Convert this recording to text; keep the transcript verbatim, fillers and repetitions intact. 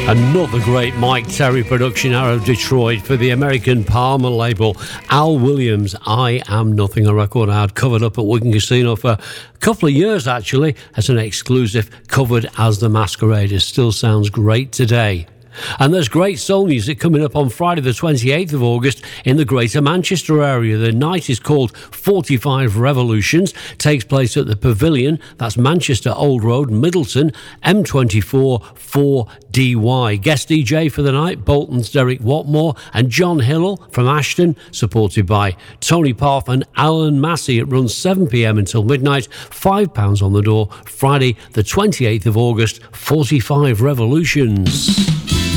Another great Mike Terry production out of Detroit for the American Palmer label. Al Williams, I Am Nothing, a record I had covered up at Wigan Casino for a couple of years actually as an exclusive, covered as The Masqueraders. Still sounds great today. And there's great soul music coming up on Friday the twenty-eighth of August in the Greater Manchester area. The night is called forty-five Revolutions, takes place at the Pavilion, that's Manchester Old Road, Middleton, M twenty-four four D Y. Guest D J for the night, Bolton's Derek Watmore and John Hillel from Ashton, supported by Tony Parth and Alan Massey. It runs seven p.m. until midnight, five pounds on the door, Friday the twenty-eighth of August, forty-five Revolutions.